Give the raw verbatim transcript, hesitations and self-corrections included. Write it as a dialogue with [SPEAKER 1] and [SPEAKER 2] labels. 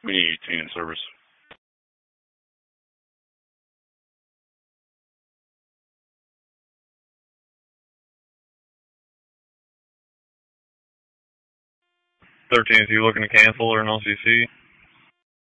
[SPEAKER 1] We need eighteen in service. thirteen, is you looking to cancel or an L C C?